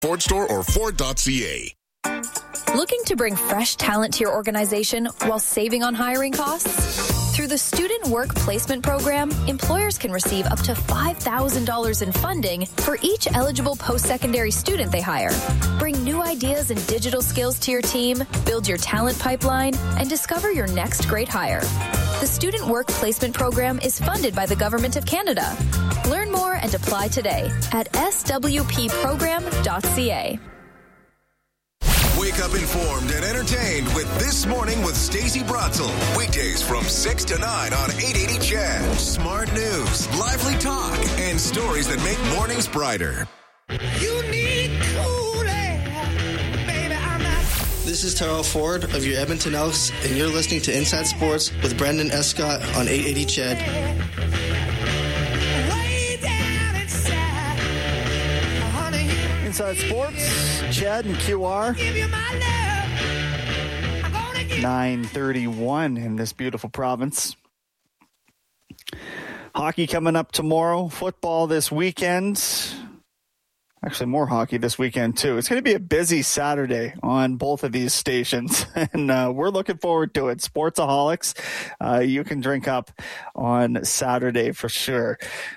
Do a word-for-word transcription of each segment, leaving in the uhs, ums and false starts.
Ford Store or Ford dot C A. Looking to bring fresh talent to your organization while saving on hiring costs? Through the Student Work Placement Program, employers can receive up to five thousand dollars in funding for each eligible post-secondary student they hire. Bring new ideas and digital skills to your team, build your talent pipeline, and discover your next great hire. The Student Work Placement Program is funded by the Government of Canada. Learn more and apply today at s w p program dot c a. Wake up informed and entertained with This Morning with Stacey Bratzel. Weekdays from six to nine on eight eighty C H E D. Smart news, lively talk, and stories that make mornings brighter. You need cool air, baby, I'm not. This is Terrell Ford of your Edmonton Elks, and you're listening to Inside Sports with Brendan Escott on eight eighty C H E D. Inside Sports, Chad and Q R. nine thirty-one in this beautiful province. Hockey coming up tomorrow. Football this weekend. Actually, more hockey this weekend, too. It's going to be a busy Saturday on both of these stations, and uh, we're looking forward to it. Sportsaholics, uh, you can drink up on Saturday for sure.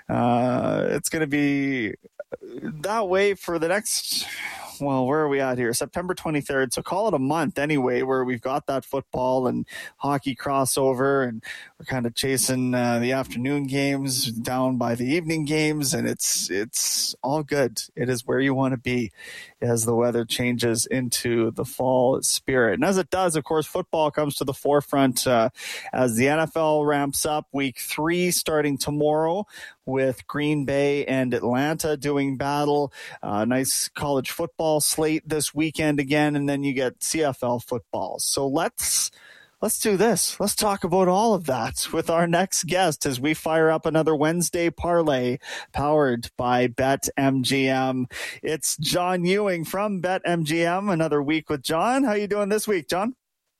Uh, it's going to be that way for the next, well, where are we at here? September twenty-third. So call it a month anyway, where we've got that football and hockey crossover, and we're kind of chasing uh, the afternoon games down by the evening games, and it's it's all good. It is where you want to be as the weather changes into the fall spirit. And as it does, of course, football comes to the forefront uh, as the N F L ramps up. Week three starting tomorrow with Green Bay and Atlanta doing battle. Uh, nice college football slate this weekend again, and then you get C F L football. So let's let's do this. Let's talk about all of that with our next guest as we fire up another Wednesday parlay powered by BetMGM. It's John Ewing from BetMGM. Another week with John. How you doing this week, John?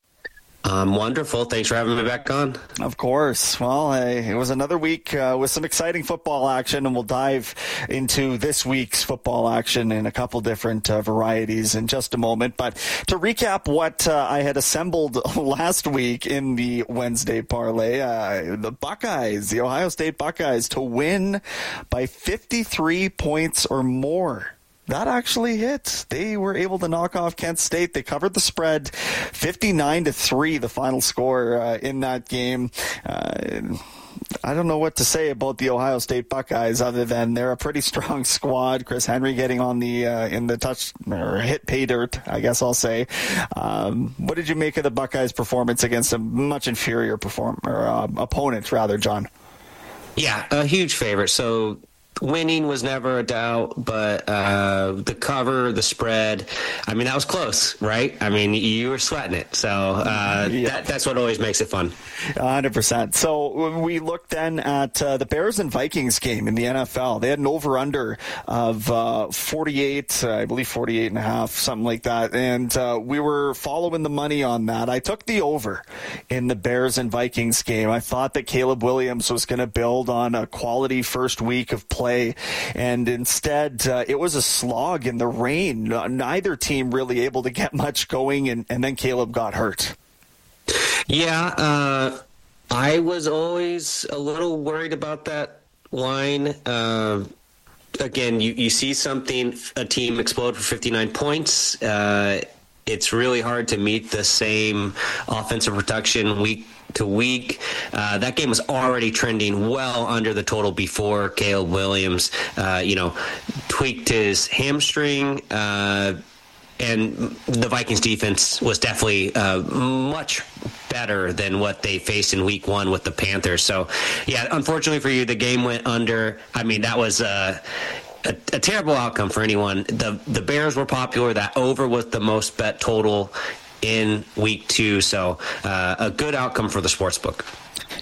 Um, wonderful. Thanks for having me back on. Of course. Well, uh, it was another week uh, with some exciting football action, and we'll dive into this week's football action in a couple different uh, varieties in just a moment. But to recap what uh, I had assembled last week in the Wednesday parlay, uh, the Buckeyes, the Ohio State Buckeyes, to win by fifty-three points or more. That actually hit. They were able to knock off Kent State. They covered the spread, fifty-nine to three, the final score uh, in that game. Uh, I don't know what to say about the Ohio State Buckeyes other than they're a pretty strong squad. Chris Henry getting on the uh, in the touch or hit pay dirt, I guess I'll say. Um, what did you make of the Buckeyes' performance against a much inferior perform or uh, opponent, rather, John? Yeah, a huge favorite. So winning was never a doubt, but uh, the cover, the spread, I mean, that was close, right? I mean, you were sweating it. So uh, yeah. that, that's what always makes it fun. one hundred percent. So we looked then at uh, the Bears and Vikings game in the N F L. They had an over-under of uh, forty-eight, uh, I believe forty-eight and a half, something like that. And uh, we were following the money on that. I took the over in the Bears and Vikings game. I thought that Caleb Williams was going to build on a quality first week of play. And instead, uh, it was a slog in the rain. Neither team really able to get much going, and, and then Caleb got hurt. Yeah, uh, I was always a little worried about that line. Uh, again, you, you see something, a team explode for fifty-nine points. Uh, it's really hard to meet the same offensive production week to week. Uh, that game was already trending well under the total before Caleb Williams, uh, you know, tweaked his hamstring. Uh, and the Vikings defense was definitely uh, much better than what they faced in week one with the Panthers. So, yeah, unfortunately for you, the game went under. I mean, that was uh, a, a terrible outcome for anyone. The, the Bears were popular. That over was the most bet total in week two. So uh, a good outcome for the sportsbook.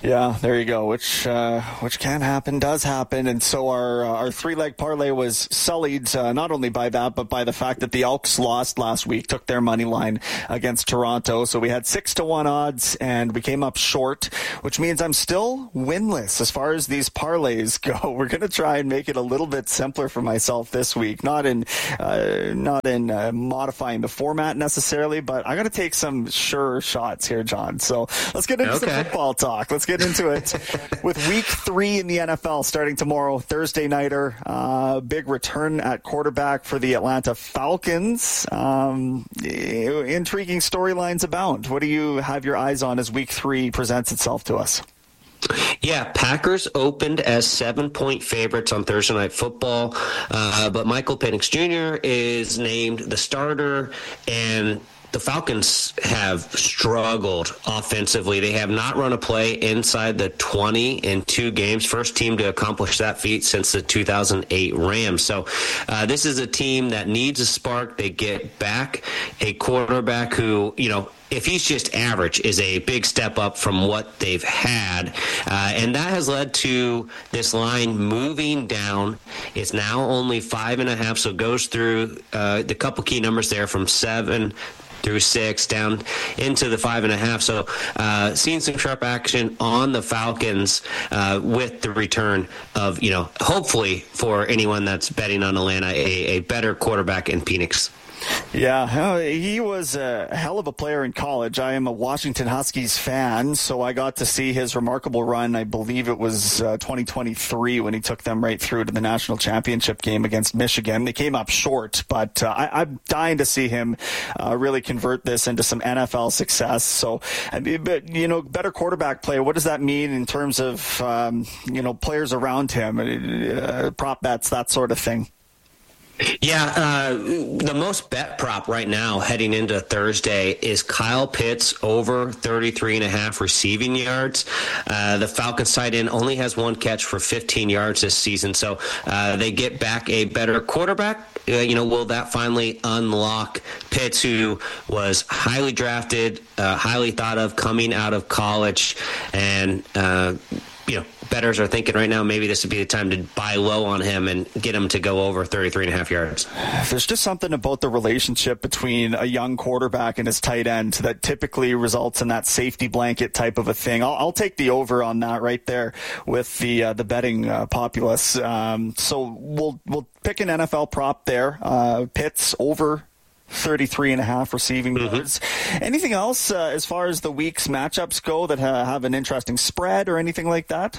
Yeah, there you go. Which uh, which can happen, does happen, and so our uh, our three leg parlay was sullied uh, not only by that, but by the fact that the Elks lost last week, took their money line against Toronto. So we had six to one odds, and we came up short, which means I'm still winless as far as these parlays go. We're going to try and make it a little bit simpler for myself this week, not in uh, not in uh, modifying the format necessarily, but I got to take some sure shots here, John. So let's get into okay. some football talk. Let's get into it with week three in the N F L starting tomorrow, Thursday nighter. Uh, big return at quarterback for the Atlanta Falcons. Um, intriguing storylines abound. What do you have your eyes on as week three presents itself to us? Yeah, Packers opened as seven-point favorites on Thursday Night Football, uh, but Michael Penix Junior is named the starter, and the Falcons have struggled offensively. They have not run a play inside the twenty in two games. First team to accomplish that feat since the two thousand eight Rams. So uh, this is a team that needs a spark. They get back a quarterback who, you know, if he's just average, is a big step up from what they've had. Uh, and that has led to this line moving down. It's now only five and a half, so it goes through uh, the couple key numbers there from seven through six, down into the five and a half. So uh, seeing some sharp action on the Falcons uh, with the return of, you know, hopefully for anyone that's betting on Atlanta, a, a better quarterback in Penix. Yeah, he was a hell of a player in college. I am a Washington Huskies fan, so I got to see his remarkable run. I believe it was uh, twenty twenty-three when he took them right through to the national championship game against Michigan. They came up short, but uh, I, I'm dying to see him uh, really convert this into some N F L success. So, I mean, but, you know, better quarterback play, what does that mean in terms of, um, you know, players around him, uh, prop bets, that sort of thing? Yeah, uh, the most bet prop right now heading into Thursday is Kyle Pitts over thirty-three and a half receiving yards. Uh, the Falcons tight end only has one catch for fifteen yards this season, so uh, they get back a better quarterback. Uh, you know, will that finally unlock Pitts, who was highly drafted, uh, highly thought of coming out of college, and uh, you know, bettors are thinking right now maybe this would be the time to buy low on him and get him to go over thirty-three and a half yards. There's just something about the relationship between a young quarterback and his tight end that typically results in that safety blanket type of a thing. I'll, I'll take the over on that right there with the uh, the betting uh, populace. Um, so we'll we'll pick an N F L prop there. Uh, Pitts over thirty-three and a half receiving yards. Mm-hmm. Anything else uh, as far as the week's matchups go that ha- have an interesting spread or anything like that?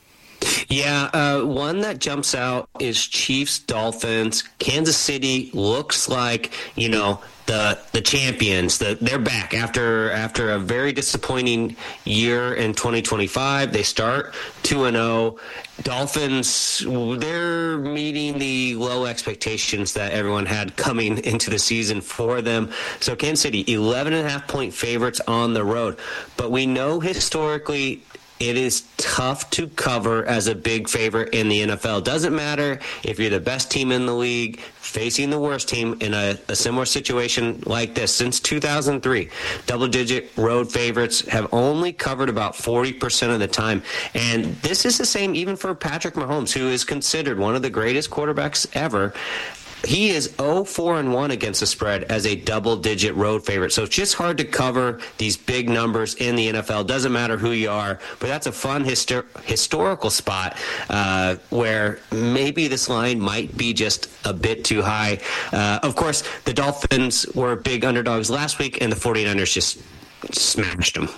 Yeah, uh, one that jumps out is Chiefs Dolphins. Kansas City looks like, you know, the the champions. The, they're back after after a very disappointing year in twenty twenty-five. They start two and oh. Dolphins, they're meeting the low expectations that everyone had coming into the season for them. So Kansas City, eleven and a half point favorites on the road. But we know historically it is tough to cover as a big favorite in the N F L. Doesn't matter if you're the best team in the league facing the worst team in a, a similar situation like this. Since two thousand three, double-digit road favorites have only covered about forty percent of the time. And this is the same even for Patrick Mahomes, who is considered one of the greatest quarterbacks ever. He is oh four and one against the spread as a double-digit road favorite. So it's just hard to cover these big numbers in the N F L. Doesn't matter who you are, but that's a fun histor- historical spot uh, where maybe this line might be just a bit too high. Uh, of course, the Dolphins were big underdogs last week, and the 49ers just smashed them.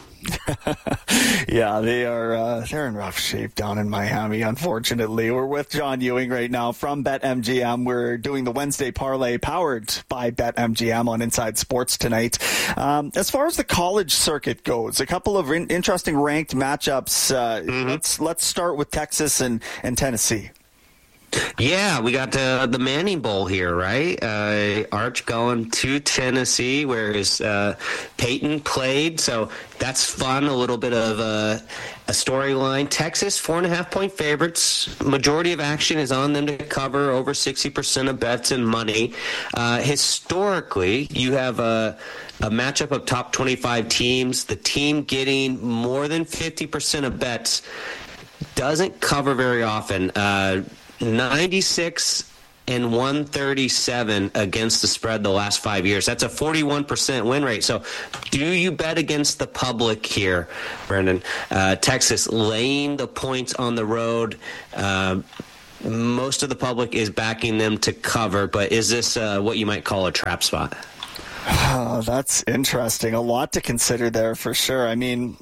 Yeah, they are uh, they're in rough shape down in Miami, unfortunately. We're with John Ewing right now from BetMGM. We're doing the Wednesday parlay powered by BetMGM on Inside Sports tonight. Um, as far as the college circuit goes, a couple of in- interesting ranked matchups. Uh, mm-hmm. Let's let's start with Texas and, and Tennessee. Yeah, we got uh, the Manning Bowl here, right? Uh, Arch going to Tennessee, where his uh, Peyton played. So that's fun. A little bit of uh, a storyline. Texas, four and a half point favorites. Majority of action is on them to cover, over sixty percent of bets and money. Uh, historically, you have a, a matchup of top twenty-five teams. The team getting more than fifty percent of bets doesn't cover very often. Uh, ninety-six and one thirty-seven against the spread the last five years. That's a forty-one percent win rate. So do you bet against the public here, Brendan? Uh, Texas laying the points on the road. Uh, most of the public is backing them to cover, but is this uh, what you might call a trap spot? Oh, that's interesting. A lot to consider there for sure. I mean,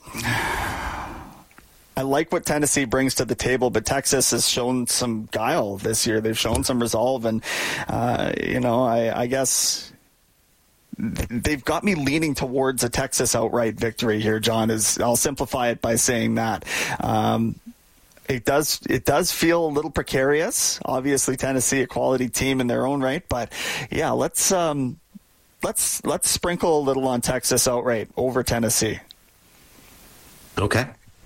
I like what Tennessee brings to the table, but Texas has shown some guile this year. They've shown some resolve, and, uh, you know, I, I guess they've got me leaning towards a Texas outright victory here, John. Is I'll simplify it by saying that. Um, It does it does feel a little precarious. Obviously, Tennessee, a quality team in their own right. But, yeah, let's um, let's let's sprinkle a little on Texas outright over Tennessee. Okay.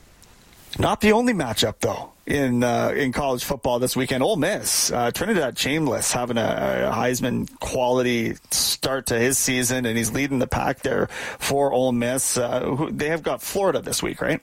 Not the only matchup, though, in uh, in college football this weekend. Ole Miss, uh, Trinidad Chambliss having a, a Heisman quality start to his season, and he's leading the pack there for Ole Miss. Uh, who, they have got Florida this week, right?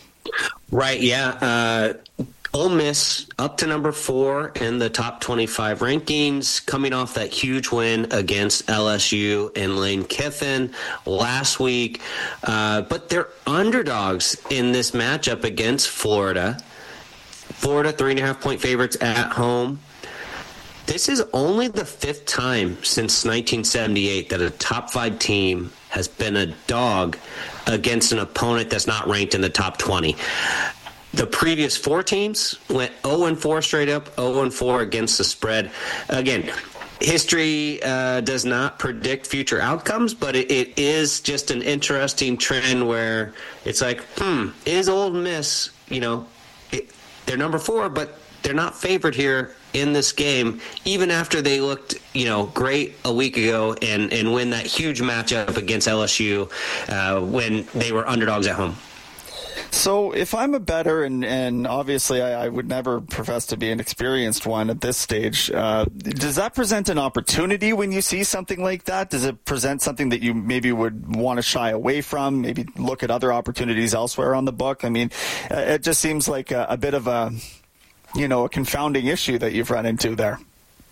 Right, yeah. Uh, Ole Miss up to number four in the top twenty-five rankings, coming off that huge win against L S U and Lane Kiffin last week. Uh, but they're underdogs in this matchup against Florida. Florida, three and a half point favorites at home. This is only the fifth time since nineteen seventy-eight that a top five team has been a dog against an opponent that's not ranked in the top twenty. The previous four teams went oh and four straight up, oh and four against the spread. Again, history uh, does not predict future outcomes, but it, it is just an interesting trend where it's like, hmm, is Ole Miss, you know, it, they're number four, but they're not favored here in this game, even after they looked, you know, great a week ago and, and win that huge matchup against L S U uh, when they were underdogs at home. So if I'm a bettor, and, and obviously I, I would never profess to be an experienced one at this stage, uh, does that present an opportunity when you see something like that? Does it present something that you maybe would want to shy away from, maybe look at other opportunities elsewhere on the book? I mean, uh, it just seems like a, a bit of a, you know, a confounding issue that you've run into there.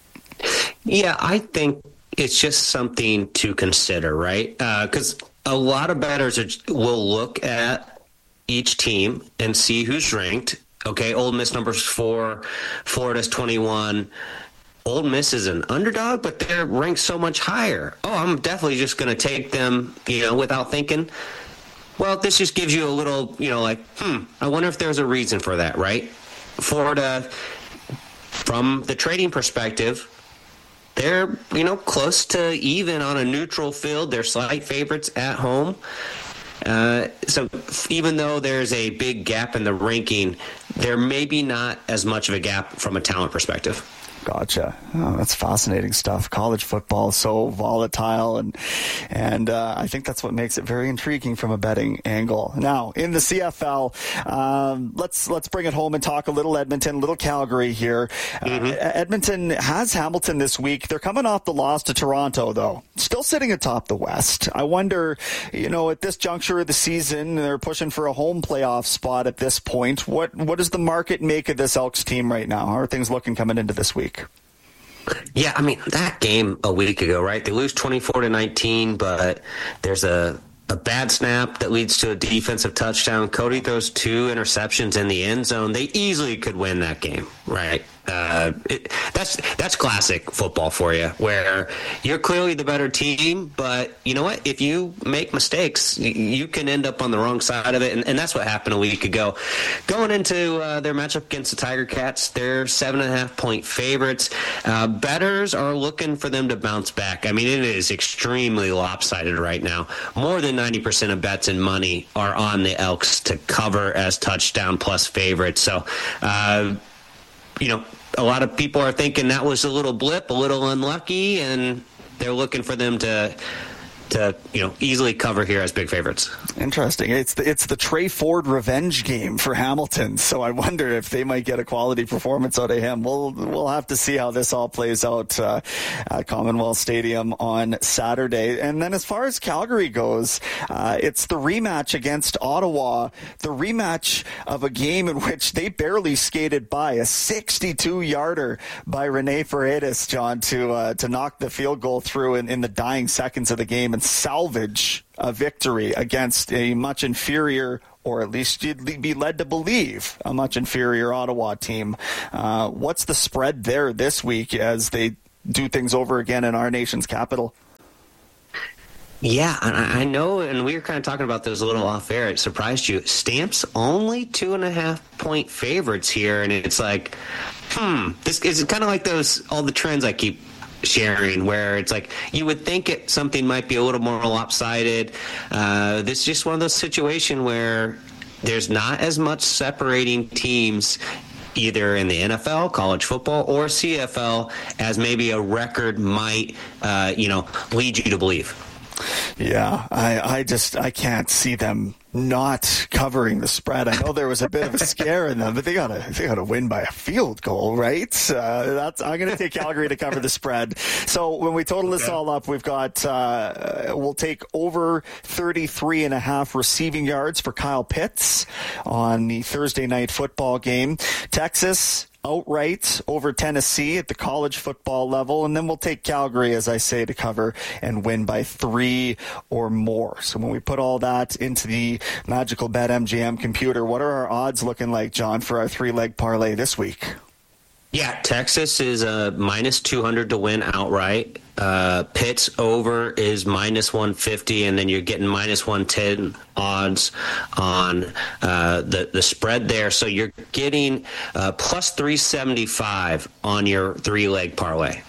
Yeah, I think it's just something to consider, right? Because uh, a lot of bettors are, will look at each team and see who's ranked. Okay, Ole Miss number's four, Florida's twenty-one. Ole Miss is an underdog, but they're ranked so much higher. Oh, I'm definitely just going to take them, you know, without thinking. Well, this just gives you a little, you know, like, hmm, I wonder if there's a reason for that, right? Florida, from the trading perspective, they're, you know, close to even on a neutral field. They're slight favorites at home. Uh, so even though there's a big gap in the ranking, there may be not as much of a gap from a talent perspective. Gotcha. Oh, that's fascinating stuff. College football is so volatile, and and uh, I think that's what makes it very intriguing from a betting angle. Now, in the C F L, um, let's let's bring it home and talk a little Edmonton, a little Calgary here. Mm-hmm. Uh, Edmonton has Hamilton this week. They're coming off the loss to Toronto, though. Still sitting atop the West. I wonder, you know, at this juncture of the season, they're pushing for a home playoff spot at this point. What what does the market make of this Elks team right now? How are things looking coming into this week? Yeah, I mean, that game a week ago, right? They lose twenty-four to nineteen, but there's a, a bad snap that leads to a defensive touchdown. Cody throws two interceptions in the end zone. They easily could win that game, right? Uh, it, that's that's classic football for you, where you're clearly the better team, but you know what? If you make mistakes, you, you can end up on the wrong side of it, and, and that's what happened a week ago. Going into uh, their matchup against the Tiger Cats, they're seven and a half point favorites. Uh, bettors are looking for them to bounce back. I mean, it is extremely lopsided right now. More than ninety percent of bets and money are on the Elks to cover as touchdown plus favorites. So, uh, you know, a lot of people are thinking that was a little blip, a little unlucky, and they're looking for them to to you know easily cover here as big favorites. Interesting. It's the, it's the Trey Ford revenge game for Hamilton, so I wonder if they might get a quality performance out of him. We'll we'll have to see how this all plays out uh, at Commonwealth Stadium on Saturday. And then as far as Calgary goes, uh, it's the rematch against Ottawa, the rematch of a game in which they barely skated by, a sixty-two yarder by Rene Paredes, John, to uh, to knock the field goal through in, in the dying seconds of the game and salvage a victory against a much inferior, or at least you'd be led to believe, a much inferior Ottawa team. Uh, what's the spread there this week as they do things over again in our nation's capital? Yeah, I know, and we were kind of talking about this a little off air. It surprised you. Stamps only two and a half point favorites here, and it's like, hmm, this is kind of like those all the trends I keep sharing, where it's like you would think it something might be a little more lopsided. Uh, this is just one of those situations where there's not as much separating teams either in the N F L, college football, or C F L as maybe a record might, uh, you know, lead you to believe. Yeah, I, I just I can't see them not covering the spread. I know there was a bit of a scare in them, but they gotta they gotta win by a field goal, right? Uh, that's I'm gonna take Calgary to cover the spread. So when we total this all up, we've got uh, we'll take over thirty-three and a half receiving yards for Kyle Pitts on the Thursday night football game. Texas outright over Tennessee at the college football level, and then we'll take Calgary, as I say, to cover and win by three or more. So when we put all that into the magical BetMGM computer, what are our odds looking like, John, for our three-leg parlay this week? Yeah, Texas is a minus two hundred to win outright. Uh, Pitt's over is minus one fifty, and then you're getting minus one ten odds on uh, the, the spread there. So you're getting uh, plus three seventy-five on your three-leg parlay.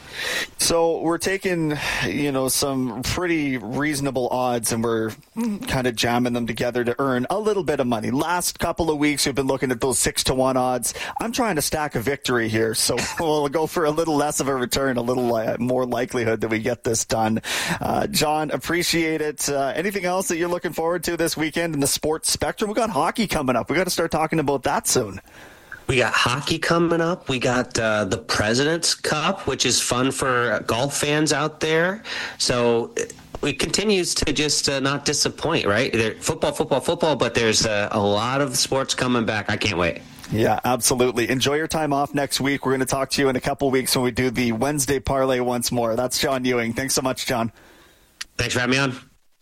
So we're taking, you know, some pretty reasonable odds, and we're kind of jamming them together to earn a little bit of money. Last couple of weeks, we've been looking at those six to one odds. I'm trying to stack a victory here, so we'll go for a little less of a return, a little uh, more likelihood that we get this done. Uh, John, appreciate it. Uh, anything else that you're looking forward to this weekend in the sports spectrum? We got hockey coming up. We got to start talking about that soon. We got hockey coming up. We got uh, the President's Cup, which is fun for golf fans out there. So it continues to just uh, not disappoint, right? There, football, football, football, but there's uh, a lot of sports coming back. I can't wait. Yeah, absolutely. Enjoy your time off next week. We're going to talk to you in a couple weeks when we do the Wednesday parlay once more. That's John Ewing. Thanks so much, John. Thanks for having me on.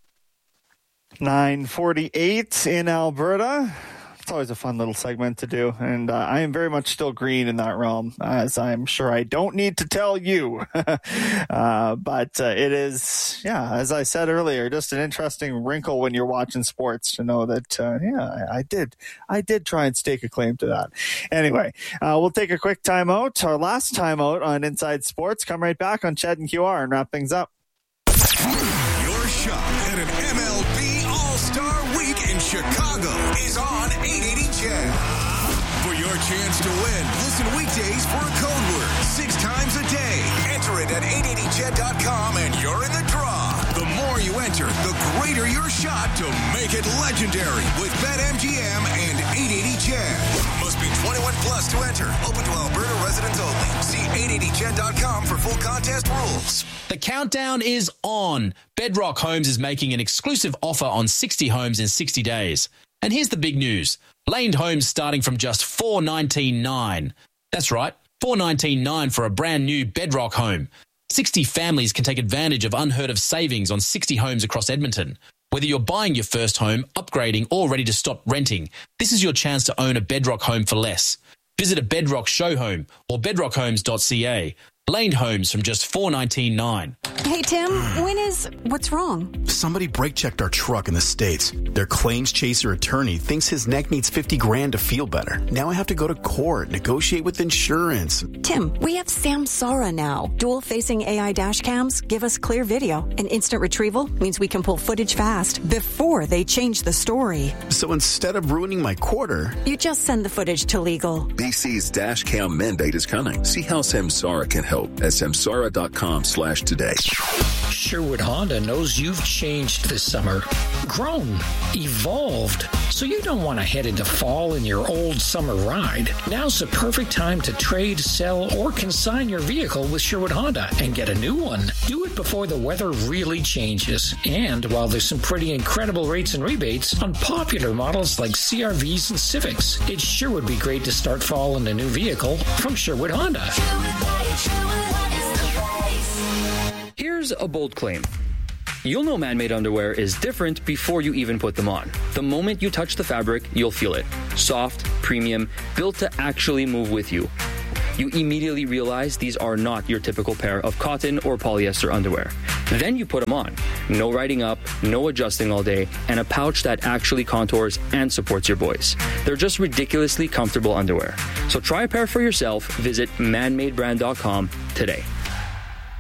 nine forty-eight in Alberta. It's always a fun little segment to do, and uh, I am very much still green in that realm, as I'm sure I don't need to tell you. uh, but uh, it is, yeah, as I said earlier, just an interesting wrinkle when you're watching sports to know that, uh, yeah, I, I did, I did try and stake a claim to that. Anyway, uh, we'll take a quick timeout, our last timeout on Inside Sports. Come right back on Ched and Q R and wrap things up. Your shot at an M L B All-Star Week in Chicago is on eight eighty Ched. For your chance to win, listen weekdays for a code word six times a day. Enter it at eight eighty ched dot com and you're in the draw. The more you enter, the greater your shot to make it legendary with BetMGM and eight eighty Ched. Must be twenty-one plus to enter. Open to Alberta residents only. See eight eighty ched dot com for full contest rules. The countdown is on. Bedrock Homes is making an exclusive offer on sixty homes in sixty days. And here's the big news. Laned homes starting from just four hundred nineteen dollars and ninety-nine cents. That's right, four hundred nineteen dollars and ninety-nine cents for a brand new Bedrock home. sixty families can take advantage of unheard of savings on sixty homes across Edmonton. Whether you're buying your first home, upgrading, or ready to stop renting, this is your chance to own a Bedrock home for less. Visit a Bedrock show home or bedrock homes dot c a. Laned homes from just four hundred nineteen dollars and ninety-nine cents. Hey, Tim, when is... What's wrong? Somebody brake checked our truck in the States. Their claims chaser attorney thinks his neck needs fifty grand to feel better. Now I have to go to court, negotiate with insurance. Tim, we have Samsara now. Dual-facing A I dash cams give us clear video, and instant retrieval means we can pull footage fast before they change the story. So instead of ruining my quarter, you just send the footage to legal. B C's dash cam mandate is coming. See how Samsara can help at samsara.com slash today. Sherwood Honda knows you've changed this summer, grown, evolved, so you don't want to head into fall in your old summer ride. Now's the perfect time to trade, sell, or consign your vehicle with Sherwood Honda and get a new one. Do it before the weather really changes, and while there's some pretty incredible rates and rebates on popular models like C R Vs and Civics. It sure would be great to start fall in a new vehicle from Sherwood Honda. Here's a bold claim. You'll know man-made underwear is different before you even put them on. The moment you touch the fabric, you'll feel it. Soft, premium, built to actually move with you. You immediately realize these are not your typical pair of cotton or polyester underwear. Then you put them on. No riding up, no adjusting all day, and a pouch that actually contours and supports your boys. They're just ridiculously comfortable underwear. So try a pair for yourself. Visit man made brand dot com today.